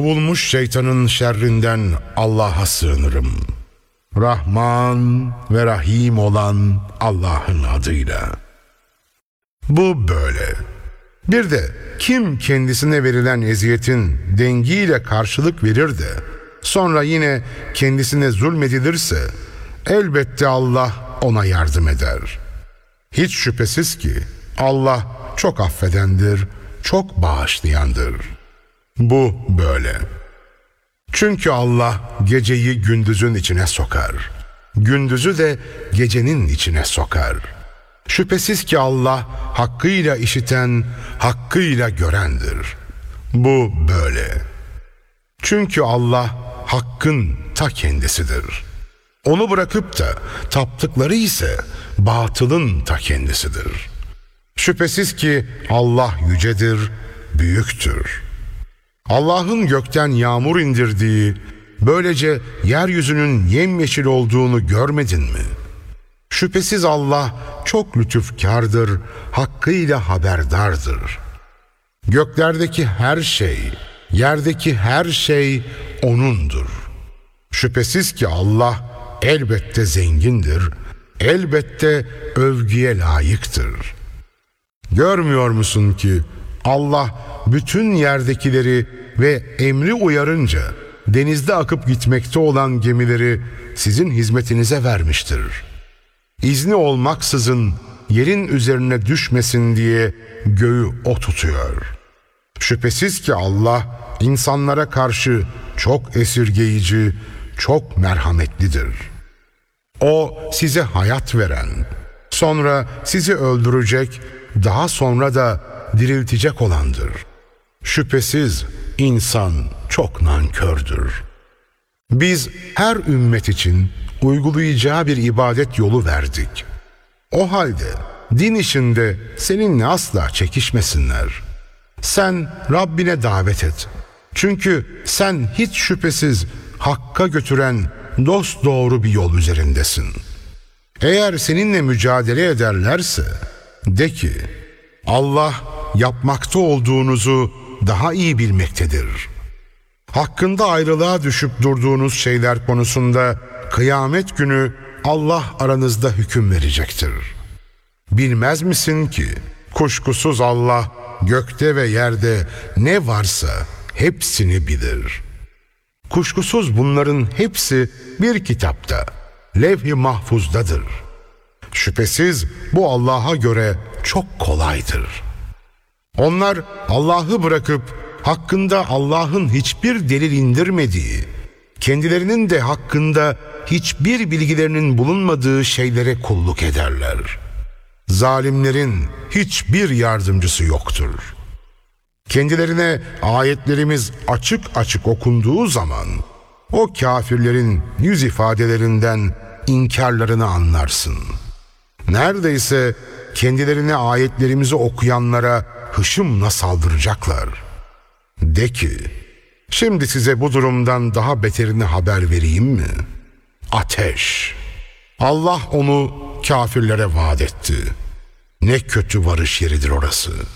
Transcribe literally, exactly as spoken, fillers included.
kovulmuş şeytanın şerrinden Allah'a sığınırım. Rahman ve Rahim olan Allah'ın adıyla. Bu böyle. Bir de kim kendisine verilen eziyetin dengiyle karşılık verir de sonra yine kendisine zulmedilirse elbette Allah ona yardım eder. Hiç şüphesiz ki Allah çok affedendir, çok bağışlayandır. Bu böyle. Çünkü Allah geceyi gündüzün içine sokar. Gündüzü de gecenin içine sokar. Şüphesiz ki Allah hakkıyla işiten, hakkıyla görendir. Bu böyle. Çünkü Allah hakkın ta kendisidir. Onu bırakıp da taptıkları ise batılın ta kendisidir. Şüphesiz ki Allah yücedir, büyüktür. Allah'ın gökten yağmur indirdiği, böylece yeryüzünün yemyeşil olduğunu görmedin mi? Şüphesiz Allah çok lütufkardır, hakkıyla haberdardır. Göklerdeki her şey, yerdeki her şey O'nundur. Şüphesiz ki Allah elbette zengindir, elbette övgüye layıktır. Görmüyor musun ki Allah bütün yerdekileri ve emri uyarınca denizde akıp gitmekte olan gemileri sizin hizmetinize vermiştir. İzni olmaksızın yerin üzerine düşmesin diye göğü O tutuyor. Şüphesiz ki Allah insanlara karşı çok esirgeyici, çok merhametlidir. O size hayat veren, sonra sizi öldürecek, daha sonra da diriltecek olandır. Şüphesiz insan çok nankördür. Biz her ümmet için uygulayacağı bir ibadet yolu verdik. O halde din işinde seninle asla çekişmesinler. Sen Rabbine davet et. Çünkü sen hiç şüphesiz hakka götüren dosdoğru bir yol üzerindesin. Eğer seninle mücadele ederlerse de ki Allah yapmakta olduğunuzu daha iyi bilmektedir. Hakkında ayrılığa düşüp durduğunuz şeyler konusunda kıyamet günü Allah aranızda hüküm verecektir. Bilmez misin ki kuşkusuz Allah gökte ve yerde ne varsa hepsini bilir. Kuşkusuz bunların hepsi bir kitapta, levh-i mahfuzdadır. Şüphesiz bu Allah'a göre çok kolaydır. Onlar Allah'ı bırakıp hakkında Allah'ın hiçbir delil indirmediği, kendilerinin de hakkında hiçbir bilgilerinin bulunmadığı şeylere kulluk ederler. Zalimlerin hiçbir yardımcısı yoktur. Kendilerine ayetlerimiz açık açık okunduğu zaman o kafirlerin yüz ifadelerinden inkarlarını anlarsın. Neredeyse kendilerine ayetlerimizi okuyanlara hışımla saldıracaklar. De ki, şimdi size bu durumdan daha beterini haber vereyim mi? Ateş. Allah onu kafirlere vaat etti. Ne kötü varış yeridir orası.